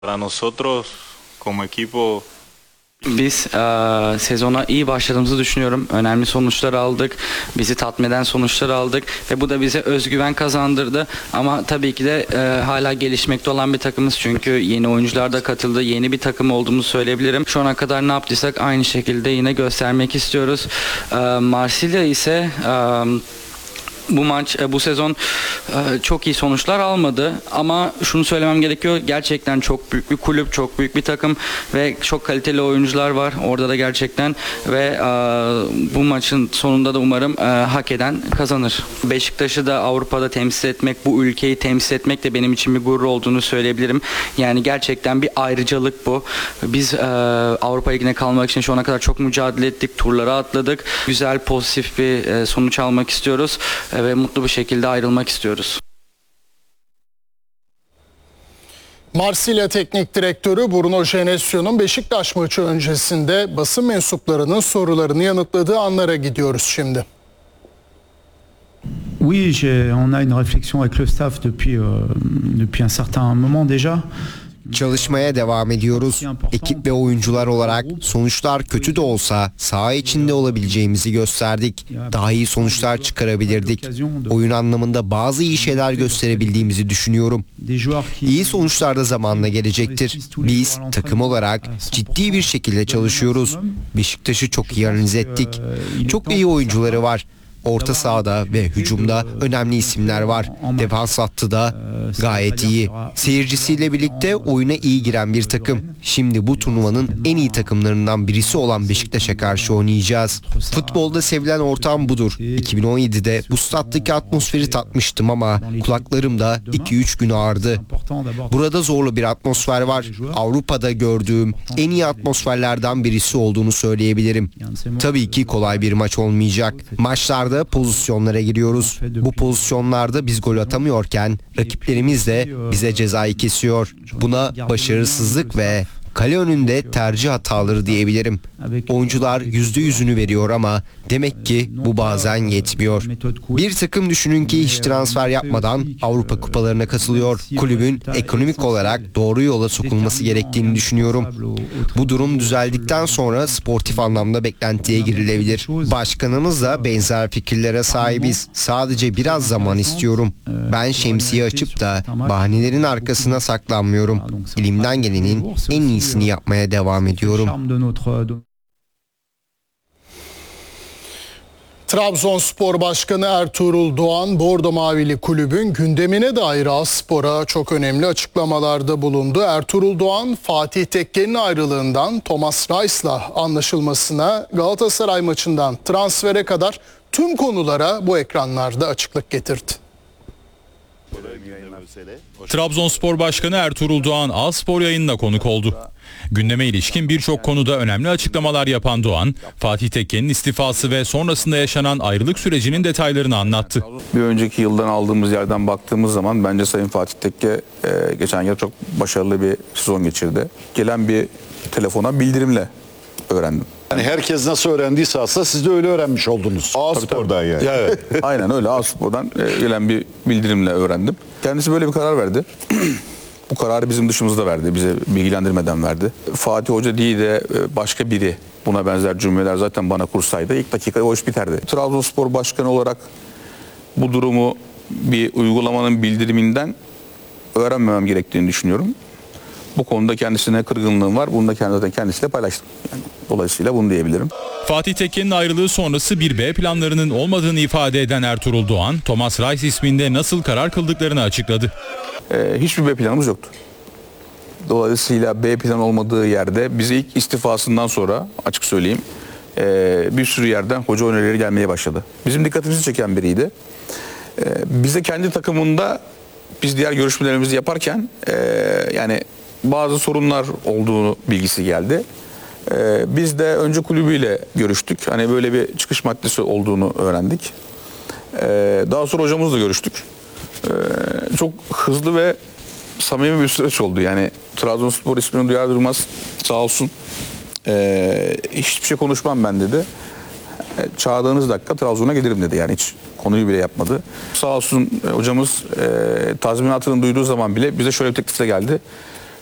Para nosotros como equipo Biz sezona iyi başladığımızı düşünüyorum. Önemli sonuçlar aldık. Bizi tatmin eden sonuçlar aldık. Ve bu da bize özgüven kazandırdı. Ama tabii ki de hala gelişmekte olan bir takımız. Çünkü yeni oyuncular da katıldı. Yeni bir takım olduğumuzu söyleyebilirim. Şu ana kadar ne yaptıysak aynı şekilde yine göstermek istiyoruz. Marsilya ise... Bu sezon çok iyi sonuçlar almadı ama şunu söylemem gerekiyor, gerçekten çok büyük bir kulüp, çok büyük bir takım ve çok kaliteli oyuncular var orada da gerçekten ve bu maçın sonunda da umarım hak eden kazanır. Beşiktaş'ı da Avrupa'da temsil etmek, bu ülkeyi temsil etmek de benim için bir gurur olduğunu söyleyebilirim. Yani gerçekten bir ayrıcalık bu. Biz Avrupa Ligi'ne kalmak için şu ana kadar çok mücadele ettik, turlara atladık. Güzel, pozitif bir sonuç almak istiyoruz ve mutlu bir şekilde ayrılmak istiyoruz. Marsilya Teknik Direktörü Bruno Genesio'nun Beşiktaş maçı öncesinde basın mensuplarının sorularını yanıtladığı anlara gidiyoruz şimdi. Oui, on a une réflexion avec le staff depuis un certain moment déjà. Çalışmaya devam ediyoruz. Ekip ve oyuncular olarak sonuçlar kötü de olsa saha içinde olabileceğimizi gösterdik. Daha iyi sonuçlar çıkarabilirdik. Oyun anlamında bazı iyi şeyler gösterebildiğimizi düşünüyorum. İyi sonuçlar da zamanla gelecektir. Biz takım olarak ciddi bir şekilde çalışıyoruz. Beşiktaş'ı çok iyi analiz ettik. Çok iyi oyuncuları var. Orta sahada ve hücumda önemli isimler var. Defans hattı da gayet iyi. Seyircisiyle birlikte oyuna iyi giren bir takım. Şimdi bu turnuvanın en iyi takımlarından birisi olan Beşiktaş'a karşı oynayacağız. Futbolda sevilen ortam budur. 2017'de bu stat'taki atmosferi tatmıştım ama kulaklarımda 2-3 gün ağrıdı. Burada zorlu bir atmosfer var. Avrupa'da gördüğüm en iyi atmosferlerden birisi olduğunu söyleyebilirim. Tabii ki kolay bir maç olmayacak. Maçlarda pozisyonlara giriyoruz. Bu pozisyonlarda biz gol atamıyorken rakiplerimiz de bize cezayı kesiyor. Buna başarısızlık ve kale önünde tercih hataları diyebilirim. Oyuncular %100'ünü veriyor ama demek ki bu bazen yetmiyor. Bir takım düşünün ki hiç transfer yapmadan Avrupa kupalarına katılıyor. Kulübün ekonomik olarak doğru yola sokulması gerektiğini düşünüyorum. Bu durum düzeldikten sonra sportif anlamda beklentiye girilebilir. Başkanımızla benzer fikirlere sahibiz. Sadece biraz zaman istiyorum. Ben şemsiye açıp da bahanelerin arkasına saklanmıyorum. Elimden gelenin en iyisini yapmaya devam ediyorum. Trabzonspor Başkanı Ertuğrul Doğan, Bordo Mavili kulübün gündemine dair ASspor'a çok önemli açıklamalarda bulundu. Ertuğrul Doğan, Fatih Tekke'nin ayrılığından Thomas Reis'la anlaşılmasına, Galatasaray maçından transfere kadar tüm konulara bu ekranlarda açıklık getirdi. Trabzonspor Başkanı Ertuğrul Doğan A-Spor yayınına konuk oldu. Gündeme ilişkin birçok konuda önemli açıklamalar yapan Doğan, Fatih Tekke'nin istifası ve sonrasında yaşanan ayrılık sürecinin detaylarını anlattı. Bir önceki yıldan aldığımız yerden baktığımız zaman bence Sayın Fatih Tekke geçen yıl çok başarılı bir sezon geçirdi. Gelen bir telefona bildirimle öğrendim. Yani herkes nasıl öğrendiyse aslında siz de öyle öğrenmiş oldunuz. A-Spor'dan yani. Evet. Aynen öyle, A-Spor'dan gelen bir bildirimle öğrendim. Kendisi böyle bir karar verdi. Bu kararı bizim dışımızda verdi. Bize bilgilendirmeden verdi. Fatih Hoca değil de başka biri buna benzer cümleler zaten bana kursaydı ilk dakikada o iş biterdi. Trabzonspor Başkanı olarak bu durumu bir uygulamanın bildiriminden öğrenmemem gerektiğini düşünüyorum. Bu konuda kendisine kırgınlığım var. Bunu da kendisiyle paylaştım. Yani dolayısıyla bunu diyebilirim. Fatih Tekke'nin ayrılığı sonrası bir B planlarının olmadığını ifade eden Ertuğrul Doğan, Thomas Reis isminde nasıl karar kıldıklarını açıkladı. Hiçbir B planımız yoktu. Dolayısıyla B plan olmadığı yerde bize ilk istifasından sonra açık söyleyeyim bir sürü yerden hoca önerileri gelmeye başladı. Bizim dikkatimizi çeken biriydi. Bize kendi takımında biz diğer görüşmelerimizi yaparken yani bazı sorunlar olduğunu bilgisi geldi. Biz de önce kulübüyle görüştük. Hani böyle bir çıkış maddesi olduğunu öğrendik. Daha sonra hocamızla görüştük. Çok hızlı ve samimi bir süreç oldu. Yani Trabzonspor ismini duyar duymaz sağ olsun hiçbir şey konuşmam ben dedi. Çağırdığınız dakika Trabzon'a gelirim dedi. Yani hiç konuyu bile yapmadı. Sağ olsun hocamız tazminatını duyduğu zaman bile bize şöyle bir teklifle geldi.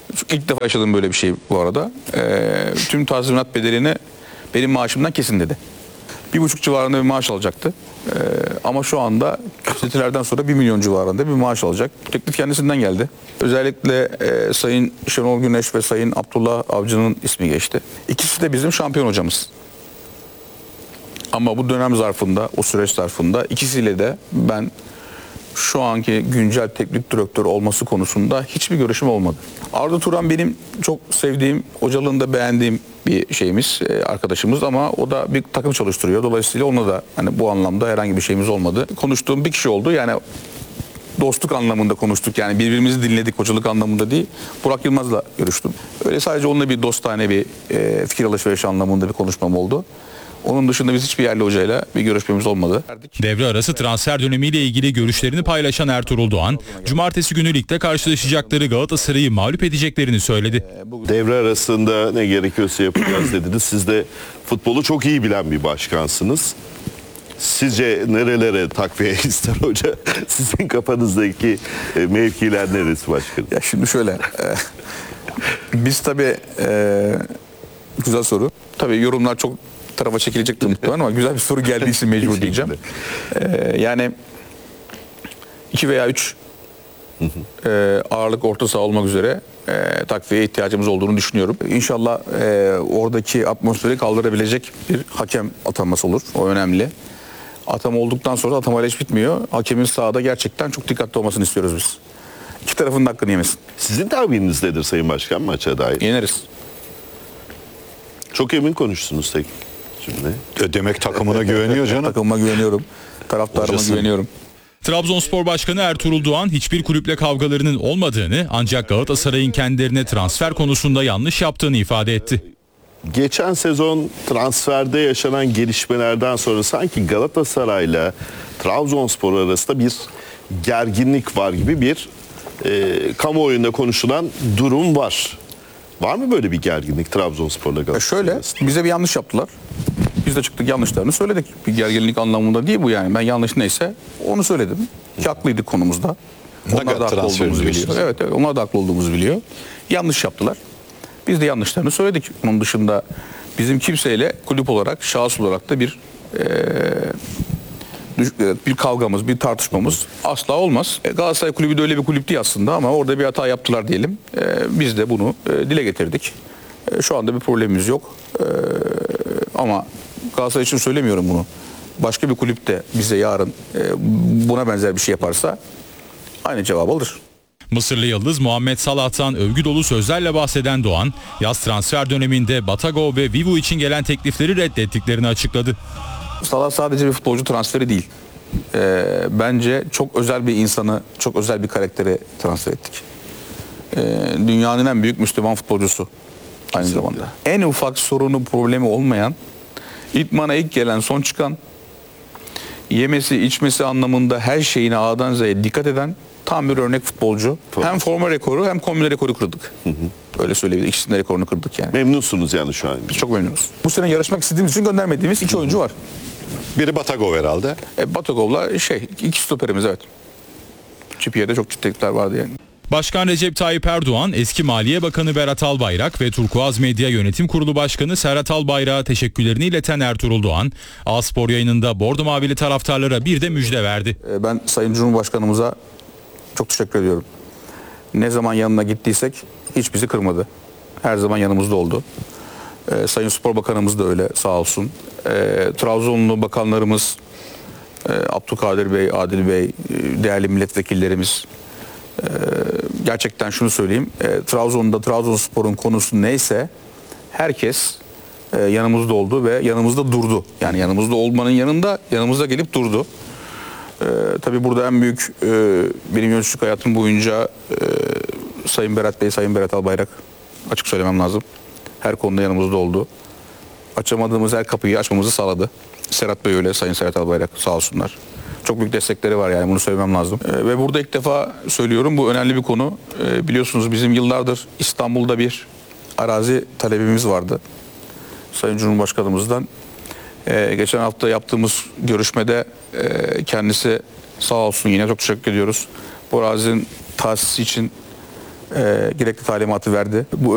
İlk defa yaşadığım böyle bir şey bu arada. Tüm tazminat bedelini benim maaşımdan kesin dedi. 1,5 civarında bir maaş alacaktı. Ama şu anda kötülerden sonra 1 milyon civarında bir maaş alacak. Bu teklif kendisinden geldi. Özellikle Sayın Şenol Güneş ve Sayın Abdullah Avcı'nın ismi geçti. İkisi de bizim şampiyon hocamız. Ama bu dönem zarfında, o süreç zarfında ikisiyle de ben şu anki güncel teknik direktör olması konusunda hiçbir görüşüm olmadı. Arda Turan benim çok sevdiğim, hocalığında beğendiğim bir şeyimiz, arkadaşımız ama o da bir takım çalıştırıyor. Dolayısıyla onunla da hani bu anlamda herhangi bir şeyimiz olmadı. Konuştuğum bir kişi oldu. Yani dostluk anlamında konuştuk. Yani birbirimizi dinledik, hocalık anlamında değil. Burak Yılmaz'la görüştüm. Öyle sadece onunla bir dostane bir fikir alışverişi anlamında bir konuşmam oldu. Onun dışında biz hiçbir yerli hocayla bir görüşmemiz olmadı. Devre arası transfer dönemiyle ilgili görüşlerini paylaşan Ertuğrul Doğan, cumartesi günü ligde karşılaşacakları Galatasaray'ı mağlup edeceklerini söyledi. Devre arasında ne gerekiyorsa yapacağız dediniz. Siz de futbolu çok iyi bilen bir başkansınız. Sizce nerelere takviye ister hoca? Sizin kafanızdaki mevkiler neresi başkanım? Ya şimdi şöyle, biz tabii, güzel soru. Tabii yorumlar çok tarafa çekilecektir muhtemelen ama güzel bir soru geldiği için mecbur diyeceğim. Yani 2 veya 3 ağırlık orta saha olmak üzere takviye ihtiyacımız olduğunu düşünüyorum. İnşallah oradaki atmosferi kaldırabilecek bir hakem atanması olur. O önemli. Atama olduktan sonra atamayla hiç bitmiyor. Hakemin sahada gerçekten çok dikkatli olmasını istiyoruz biz. İki tarafın da hakkını yemesin. Sizin tahmininiz nedir Sayın Başkan maça dair? Yeneriz. Çok emin konuştunuz tek şimdi. Demek takımına güveniyor canım. Takımıma güveniyorum. Taraftarıma güveniyorum. Trabzonspor Başkanı Ertuğrul Doğan hiçbir kulüple kavgalarının olmadığını ancak Galatasaray'ın kendilerine transfer konusunda yanlış yaptığını ifade etti. Geçen sezon transferde yaşanan gelişmelerden sonra sanki Galatasaray'la Trabzonspor arasında bir gerginlik var gibi bir kamuoyunda konuşulan durum var. Var mı böyle bir gerginlik Trabzonspor'la Galatasaray Şöyle, arasında? bize bir yanlış yaptılar. Biz de çıktık yanlışlarını söyledik. Bir gerginlik anlamında değil bu yani. Ben yanlış neyse onu söyledim. Ki haklıydık konumuzda. Onlar da haklı olduğumuzu biliyor. Evet, onlar da haklı olduğumuzu biliyor. Yanlış yaptılar. Biz de yanlışlarını söyledik. Onun dışında bizim kimseyle kulüp olarak, şahıs olarak da bir kavgamız, bir tartışmamız asla olmaz. Galatasaray Kulübü de öyle bir kulüp değil aslında ama orada bir hata yaptılar diyelim. Biz de bunu dile getirdik. Şu anda bir problemimiz yok. Ama Galatasaray için söylemiyorum bunu. Başka bir kulüp de bize yarın buna benzer bir şey yaparsa aynı cevabı alır. Mısırlı yıldız Muhammed Salah'tan övgü dolu sözlerle bahseden Doğan, yaz transfer döneminde Batagov ve Vivu için gelen teklifleri reddettiklerini açıkladı. Salah sadece bir futbolcu transferi değil. Bence çok özel bir insanı, çok özel bir karakteri transfer ettik. Dünyanın en büyük Müslüman futbolcusu aynı zamanda. En ufak sorunu, problemi olmayan, idmana ilk gelen son çıkan, yemesi, içmesi anlamında her şeyine A'dan Z'ye dikkat eden tam bir örnek futbolcu. Hem forma rekoru hem kombine rekoru kırdık. Öyle söyleyebiliriz. İkisinin de rekorunu kırdık yani. Memnunsunuz yani şu an. Biz çok memnunuz. Bu sene yarışmak istediğimiz için göndermediğimiz 2 oyuncu var. Biri Batagov herhalde. Batagov'la iki stoperimiz evet. Çipiye'de çok ciddilikler vardı yani. Başkan Recep Tayyip Erdoğan, eski Maliye Bakanı Berat Albayrak ve Turkuaz Medya Yönetim Kurulu Başkanı Serhat Albayrak'a teşekkürlerini ileten Ertuğrul Doğan, A-Spor yayınında Bordo Mavili taraftarlara bir de müjde verdi. Ben Sayın Cumhurbaşkanımıza çok teşekkür ediyorum. Ne zaman yanına gittiysek hiç bizi kırmadı. Her zaman yanımızda oldu. Sayın Spor Bakanımız da öyle sağ olsun. Trabzonlu bakanlarımız Abdülkadir Bey, Adil Bey, değerli milletvekillerimiz. Gerçekten şunu söyleyeyim. Trabzon'da Trabzonspor'un konusu neyse herkes yanımızda oldu ve yanımızda durdu. Yani yanımızda olmanın yanında yanımızda gelip durdu. Tabii burada en büyük benim yöneticilik hayatım boyunca Sayın Berat Bey, Sayın Berat Albayrak açık söylemem lazım. Her konuda yanımızda oldu. Açamadığımız her kapıyı açmamızı sağladı. Serhat Bey öyle, Sayın Serhat Albayrak sağ olsunlar. Çok büyük destekleri var yani bunu söylemem lazım. Ve burada ilk defa söylüyorum bu önemli bir konu. Biliyorsunuz bizim yıllardır İstanbul'da bir arazi talebimiz vardı. Sayın Cumhurbaşkanımızdan. Geçen hafta yaptığımız görüşmede kendisi sağ olsun yine çok teşekkür ediyoruz. Bu arazinin tahsisi için gerekli talimatı verdi. Bu